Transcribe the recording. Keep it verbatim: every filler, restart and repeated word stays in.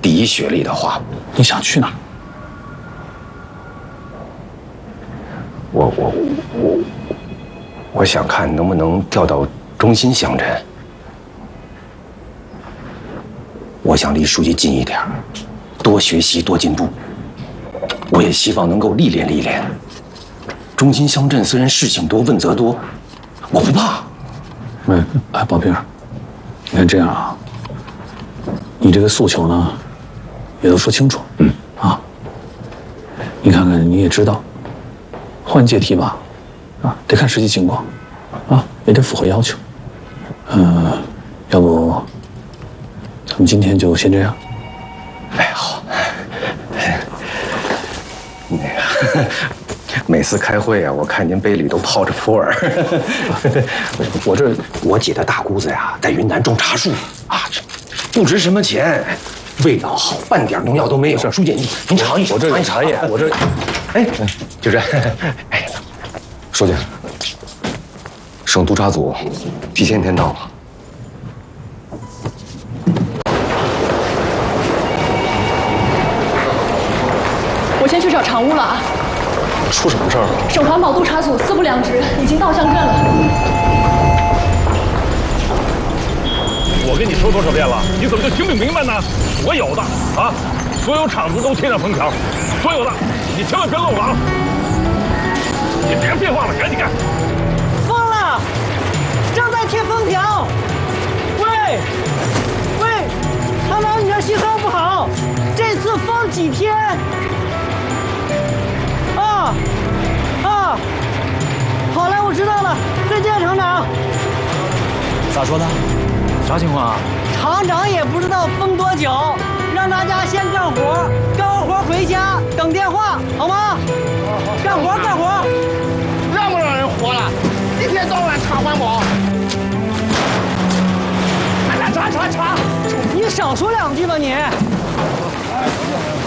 第一学历的话， 你想去哪儿？ 我我我我想看能不能调到中心乡镇。我想离书记近一点，多学习，多进步。我也希望能够历练历练。中心乡镇虽然事情多，问责多，我不怕。 哎哎，宝平，你看这样啊，你这个诉求呢，也都说清楚。嗯啊，你看看你也知道，换届提拔啊，得看实际情况，啊，也得符合要求。嗯、呃，要不咱们今天就先这样。 哎，好。那个。每次开会啊，我看您杯里都泡着普洱。我这我姐的大姑子呀，在云南种茶树啊，这不值什么钱，味道好，半点农药都没有。书记，您您尝一尝， 我这尝一茶叶， 我这， 哎，就这。哎，书记，省督察组提前一天到了。 我先去找常务了啊。 出什么事儿了？ 省环保督察组四部两值已经到乡镇了。 我跟你说多少遍了，你怎么就听不明白呢？所有的啊，所有厂子都贴上封条，所有的，你千万别漏了啊！你别废话了，赶紧干！ 疯了，正在贴封条。喂，喂，厂长，你这信号不好，这次封几天？啊啊！好了，我知道了，再见，厂长。 咋说的？啥情况啊？ 厂长也不知道封多久，让大家先干活，干完活回家等电话，好吗？干活干活， 让不让人活了？一天到晚查环保。 查查查查！你少说两句吧你。